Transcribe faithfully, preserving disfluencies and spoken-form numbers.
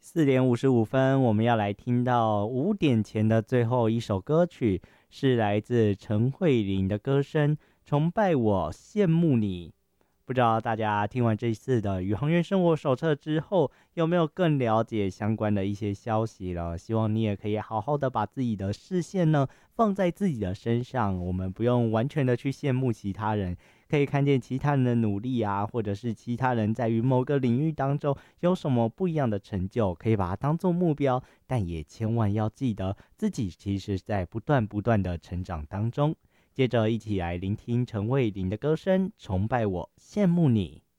四点五十五分，我们要来听到五点前的最后一首歌曲，是来自陈慧琳的歌声《崇拜我，羡慕你》。不知道大家听完这一次的宇航员生活手册之后，有没有更了解相关的一些消息了？希望你也可以好好的把自己的视线呢放在自己的身上，我们不用完全的去羡慕其他人，可以看见其他人的努力啊，或者是其他人在于某个领域当中有什么不一样的成就，可以把它当做目标，但也千万要记得自己其实在不断不断的成长当中。接着一起来聆听陈慧琳的歌声，崇拜我，羡慕你。